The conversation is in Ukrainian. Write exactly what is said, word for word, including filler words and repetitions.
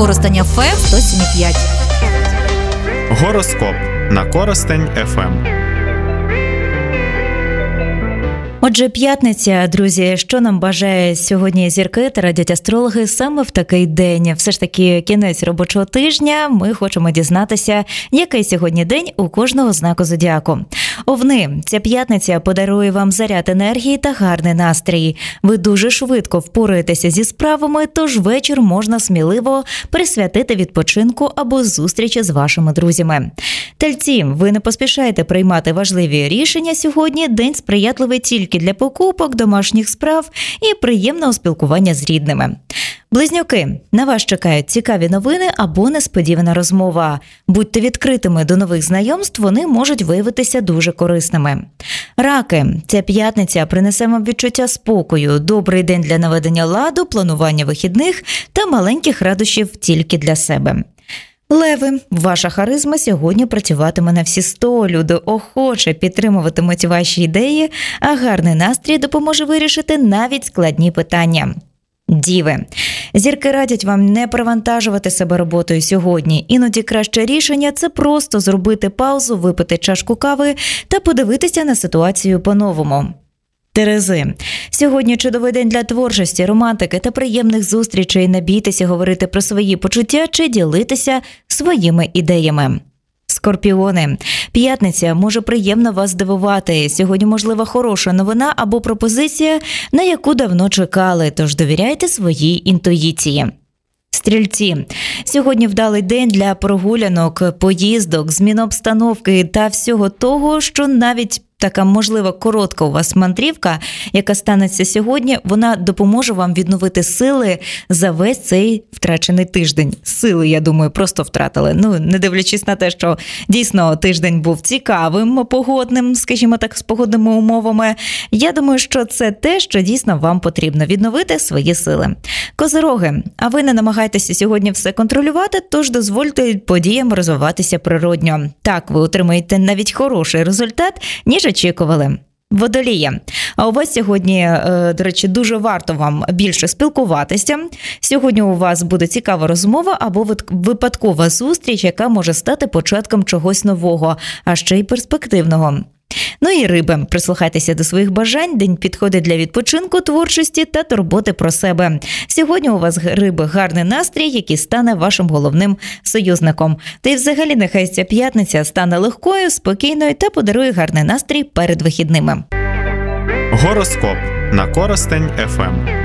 Коростень еф ем сто сім і п'ять. Гороскоп на Коростень еф ем. Отже, п'ятниця, друзі, що нам бажає сьогодні зірки та радіоастрологи саме в такий день? Все ж таки кінець робочого тижня, ми хочемо дізнатися, який сьогодні день у кожного знаку зодіаку. Овни, ця п'ятниця подарує вам заряд енергії та гарний настрій. Ви дуже швидко впораєтеся зі справами, тож вечір можна сміливо присвятити відпочинку або зустрічі з вашими друзями. Тельці, ви не поспішаєте приймати важливі рішення сьогодні, день сприятливий тільки для покупок, домашніх справ і приємного спілкування з рідними. Близнюки, на вас чекають цікаві новини або несподівана розмова. Будьте відкритими до нових знайомств, вони можуть виявитися дуже корисними. Раки, ця п'ятниця принесе вам відчуття спокою, добрий день для наведення ладу, планування вихідних та маленьких радощів тільки для себе. Леви, ваша харизма сьогодні працюватиме на всі сто, люди охоче підтримуватимуть ваші ідеї, а гарний настрій допоможе вирішити навіть складні питання. Діви, зірки радять вам не перевантажувати себе роботою сьогодні. Іноді краще рішення – це просто зробити паузу, випити чашку кави та подивитися на ситуацію по-новому. Терези, сьогодні чудовий день для творчості, романтики та приємних зустрічей. Не бійтеся говорити про свої почуття чи ділитися своїми ідеями. Скорпіони, п'ятниця може приємно вас здивувати. Сьогодні можлива хороша новина або пропозиція, на яку давно чекали, тож довіряйте своїй інтуїції. Стрільці, сьогодні вдалий день для прогулянок, поїздок, змін обстановки та всього того, що навіть така, можливо, коротка у вас мандрівка, яка станеться сьогодні, вона допоможе вам відновити сили за весь цей втрачений тиждень. Сили, я думаю, просто втратили. Ну, не дивлячись на те, що дійсно тиждень був цікавим, погодним, скажімо так, з погодними умовами. Я думаю, що це те, що дійсно вам потрібно – відновити свої сили. Козироги, а ви не намагайтеся сьогодні все контролювати, тож дозвольте подіям розвиватися природньо. Так ви отримаєте навіть хороший результат, ніж очікували. Водолія. А у вас сьогодні, до речі, дуже варто вам більше спілкуватися. Сьогодні у вас буде цікава розмова або випадкова зустріч, яка може стати початком чогось нового, а ще й перспективного. Ну і риби. Прислухайтеся до своїх бажань. День підходить для відпочинку, творчості та турботи про себе. Сьогодні у вас, риби, гарний настрій, який стане вашим головним союзником. Та й взагалі нехай ця п'ятниця стане легкою, спокійною та подарує гарний настрій перед вихідними. Гороскоп на Коростень еф ем.